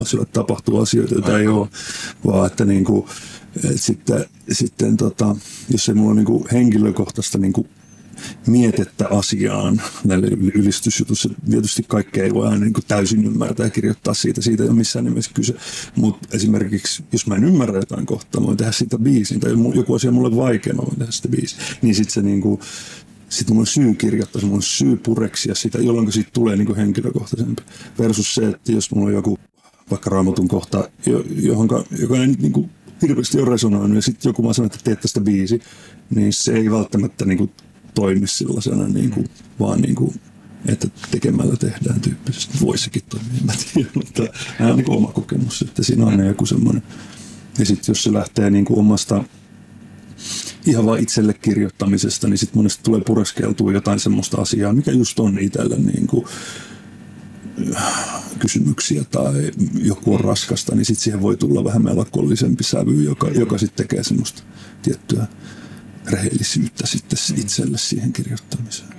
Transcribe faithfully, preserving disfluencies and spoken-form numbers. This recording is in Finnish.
sillä tapahtuu asioita, joita ei ole, vaan että niin kuin, et sitten, sitten tota, jos ei mulla ole niin kuin henkilökohtaista niin kuin mietettä asiaan näille ylistysjutuissa. Tietysti kaikkea ei voi aina niin kuin täysin ymmärtää ja kirjoittaa siitä. Siitä ei ole missään nimessä kyse. Mutta esimerkiksi, jos mä en ymmärrä jotain kohtaa, mä voin tehdä siitä biisin, tai joku asia mulle vaikea, mä voin tehdä sitä biisin. Niin sitten se niin kuin, sitten mulla on syy kirjoittaa, mulla on syy pureksia sitä, jolloin siitä tulee niin kuin henkilökohtaisempi. Versus se, että jos mulla on joku vaikka Raamatun kohta, johonka, joka ei niin kuin hirveästi ole resonoinut, ja sitten joku vaan sanoo, että teet tästä biisi, niin se ei välttämättä niin kuin toimi sellaisena, niin kuin, vaan niin kuin, että tekemällä tehdään tyyppisesti. Voisikin toimia, en mä tiedä, mutta nämä on niin kuin oma kokemus, että siinä on joku semmoinen. Ja sitten jos se lähtee niin kuin omasta ihan vaan itselle kirjoittamisesta, niin sitten monesti tulee pureskeltua jotain semmoista asiaa, mikä just on itselle niin kuin kysymyksiä tai joku on raskasta, niin sitten siihen voi tulla vähän melankollisempi sävy, joka, joka sitten tekee semmoista tiettyä rehellisyyttä sitten itselle siihen kirjoittamiseen.